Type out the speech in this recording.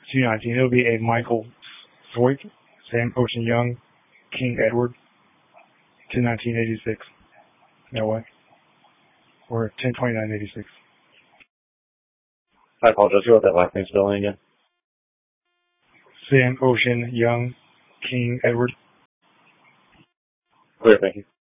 219. It'll be a Michael Zoic, Sam Ocean Young, King Edward, 101986. That way. Or 102986. I apologize. You wrote that last name spelling again. Sam Ocean Young, King Edward. Clear, thank you.